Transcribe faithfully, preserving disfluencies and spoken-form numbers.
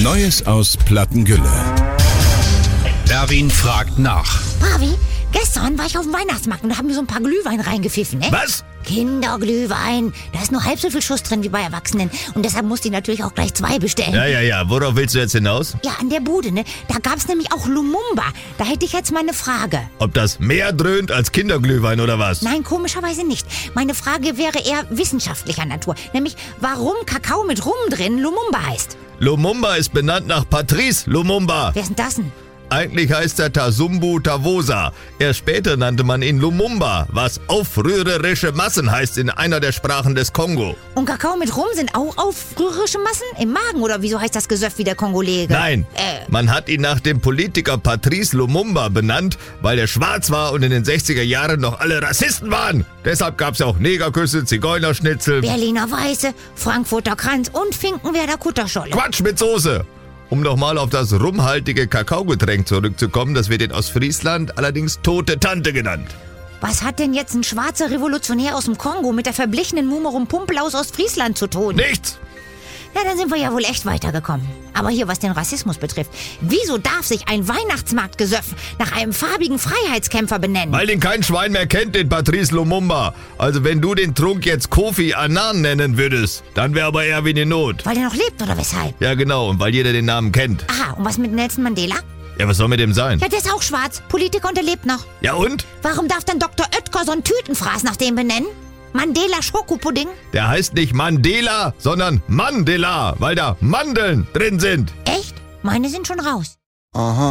Neues aus Plattengülle. Erwin fragt nach. Pavi, gestern war ich auf dem Weihnachtsmarkt und da haben wir so ein paar Glühwein reingepfiffen, ne? Was? Kinderglühwein. Da ist nur halb so viel Schuss drin wie bei Erwachsenen. Und deshalb musste ich natürlich auch gleich zwei bestellen. Ja, ja, ja. Worauf willst du jetzt hinaus? Ja, an der Bude, ne? Da gab's nämlich auch Lumumba. Da hätte ich jetzt mal eine Frage. Ob das mehr dröhnt als Kinderglühwein oder was? Nein, komischerweise nicht. Meine Frage wäre eher wissenschaftlicher Natur. Nämlich, warum Kakao mit Rum drin Lumumba heißt. Lumumba ist benannt nach Patrice Lumumba. Wer ist denn das denn? Eigentlich heißt er Tasumbu Tawosa. Erst später nannte man ihn Lumumba, was aufrührerische Massen heißt in einer der Sprachen des Kongo. Und Kakao mit Rum sind auch aufrührerische Massen im Magen? Oder wieso heißt das Gesöff wie der Kongolege? Nein, Äh. man hat ihn nach dem Politiker Patrice Lumumba benannt, weil er schwarz war und in den sechziger Jahren noch alle Rassisten waren. Deshalb gab's ja auch Negerküsse, Zigeunerschnitzel. Berliner Weiße, Frankfurter Kranz und Finkenwerder Kutterscholle. Quatsch mit Soße! Um nochmal auf das rumhaltige Kakaogetränk zurückzukommen, das wird in Ostfriesland allerdings Tote Tante genannt. Was hat denn jetzt ein schwarzer Revolutionär aus dem Kongo mit der verblichenen Mumerum Pumpel aus Ostfriesland zu tun? Nichts! Ja, dann sind wir ja wohl echt weitergekommen. Aber hier, was den Rassismus betrifft, wieso darf sich ein Weihnachtsmarktgesöff nach einem farbigen Freiheitskämpfer benennen? Weil den kein Schwein mehr kennt, den Patrice Lumumba. Also wenn du den Trunk jetzt Kofi Annan nennen würdest, dann wäre aber Erwin in Not. Weil der noch lebt, oder weshalb? Ja genau, und weil jeder den Namen kennt. Aha, und was mit Nelson Mandela? Ja, was soll mit dem sein? Ja, der ist auch schwarz, Politiker und der lebt noch. Ja und? Warum darf dann Doktor Oetker so einen Tütenfraß nach dem benennen? Mandela Schokopudding? Der heißt nicht Mandela, sondern Mandela, weil da Mandeln drin sind. Echt? Meine sind schon raus. Aha.